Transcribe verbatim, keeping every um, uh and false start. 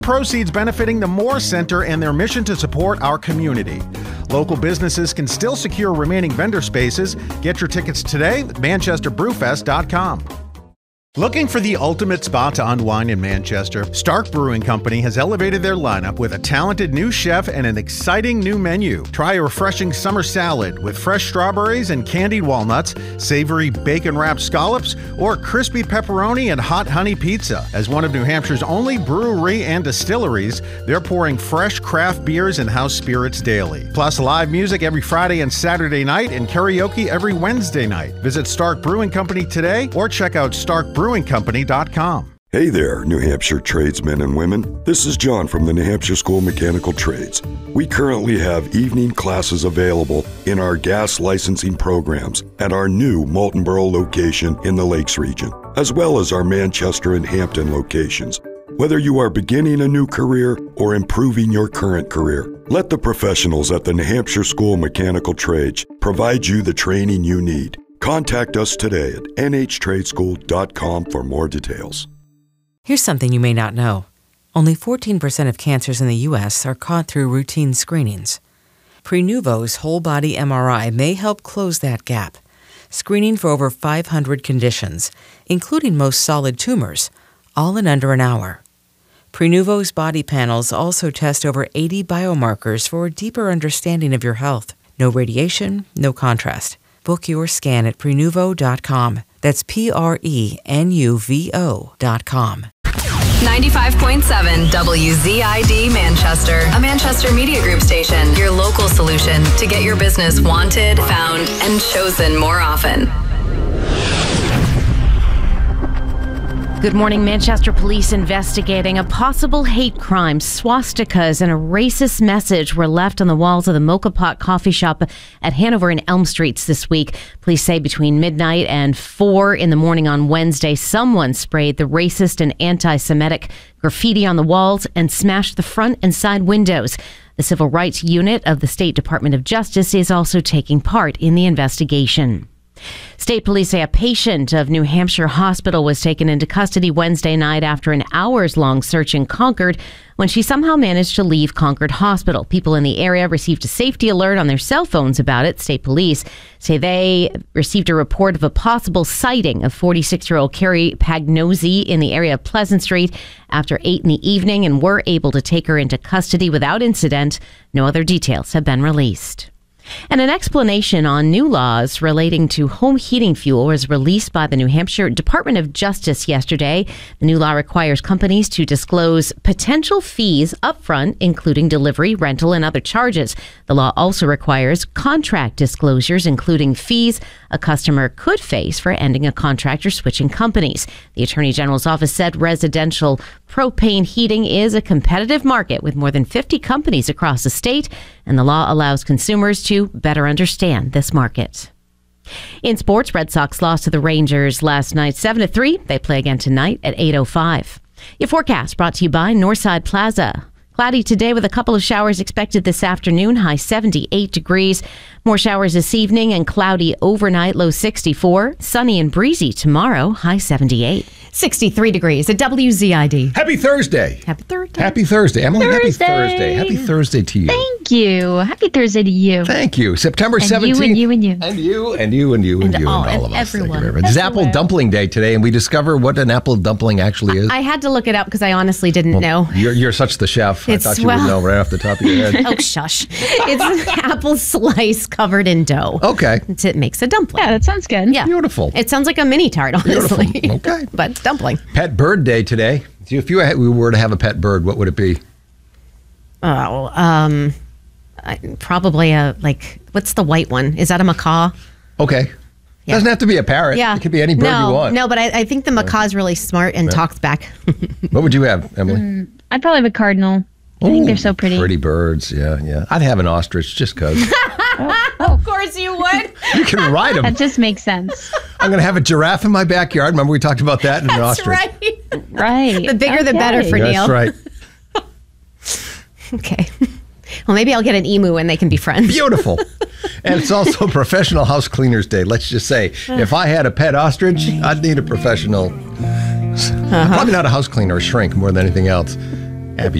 Proceeds benefiting the Moore Center and their mission to support our community. Local businesses can still secure remaining vendor spaces. Get your tickets today at manchester brewfest dot com. Looking for the ultimate spot to unwind in Manchester? Stark Brewing Company has elevated their lineup with a talented new chef and an exciting new menu. Try a refreshing summer salad with fresh strawberries and candied walnuts, savory bacon-wrapped scallops, or crispy pepperoni and hot honey pizza. As one of New Hampshire's only brewery and distilleries, they're pouring fresh craft beers and house spirits daily. Plus live music every Friday and Saturday night and karaoke every Wednesday night. Visit Stark Brewing Company today or check out stark brewing company dot com. Hey there, New Hampshire tradesmen and women. This is John from the New Hampshire School of Mechanical Trades. We currently have evening classes available in our gas licensing programs at our new Moultonborough location in the Lakes region, as well as our Manchester and Hampton locations. Whether you are beginning a new career or improving your current career, let the professionals at the New Hampshire School of Mechanical Trades provide you the training you need. Contact us today at n h trade school dot com for more details. Here's something you may not know. Only fourteen percent of cancers in the U S are caught through routine screenings. Prenuvo's whole-body M R I may help close that gap, screening for over five hundred conditions, including most solid tumors, all in under an hour. Prenuvo's body panels also test over eighty biomarkers for a deeper understanding of your health. No radiation, no contrast. Book your scan at prenuvo dot com. That's P R E N U V O dot com. ninety-five point seven W Z I D Manchester, a Manchester Media Group station. Your local solution to get your business wanted, found, and chosen more often. Good morning. Manchester police investigating a possible hate crime. Swastikas and a racist message were left on the walls of the Mocha Pot coffee shop at Hanover and Elm Streets this week. Police say between midnight and four in the morning on Wednesday, someone sprayed the racist and anti-Semitic graffiti on the walls and smashed the front and side windows. The Civil Rights Unit of the State Department of Justice is also taking part in the investigation. State police say a patient of New Hampshire Hospital was taken into custody Wednesday night after an hours-long search in Concord when she somehow managed to leave Concord Hospital. People in the area received a safety alert on their cell phones about it. State police say they received a report of a possible sighting of forty-six-year-old Carrie Pagnozzi in the area of Pleasant Street after eight in the evening and were able to take her into custody without incident. No other details have been released. And an explanation on new laws relating to home heating fuel was released by the New Hampshire Department of Justice yesterday. The new law requires companies to disclose potential fees upfront, including delivery, rental, and other charges. The law also requires contract disclosures, including fees a customer could face for ending a contract or switching companies. The Attorney General's office said residential propane heating is a competitive market with more than fifty companies across the state, and the law allows consumers to better understand this market. In sports, Red Sox lost to the Rangers last night seven to three. They play again tonight at eight oh five. Your forecast brought to you by Northside Plaza. Cloudy today with a couple of showers expected this afternoon, high seventy-eight degrees. More showers this evening and cloudy overnight, low sixty-four. Sunny and breezy tomorrow, high seventy-eight. sixty-three degrees at W Z I D. Happy Thursday. Happy Thursday. Happy Thursday. Emily, Thursday. happy Thursday. Happy Thursday to you. Thank you. Happy Thursday to you. Thank you. September and seventeenth. You and you and you. And you and you and you and, And you all- and all and of us. Thank you everyone. very much. It's Apple Dumpling Day today, and we discover what an apple dumpling actually is. I had to look it up because I honestly didn't know. You're, you're such the chef. It's- I thought you well- would know right off the top of your head. Oh, shush. It's an apple slice covered in dough. Okay. It's- It makes a dumpling. Yeah, that sounds good. Yeah. Beautiful. It sounds like a mini tart, honestly. Beautiful. Okay. But dumpling. Pet bird day today. So if you had- we were to have a pet bird, what would it be? Oh, um, I- probably a, like, what's the white one? Is that a macaw? Okay. Yeah. Doesn't have to be a parrot. Yeah. It could be any bird no, you want. No, but I, I think the macaw is really smart and talks back. What would you have, Emily? I'd probably have a cardinal. I think they're so pretty. Pretty birds, yeah, yeah. I'd have an ostrich just because. Of course you would. You can ride them. That just makes sense. I'm going to have a giraffe in my backyard. Remember we talked about that and an That's ostrich. right. Right. The bigger the better for Neil. That's right. Okay. Well, maybe I'll get an emu and they can be friends. Beautiful. And it's also Professional House Cleaners Day. Let's just say, if I had a pet ostrich, I'd need a professional, uh-huh. probably not a house cleaner, a shrink more than anything else.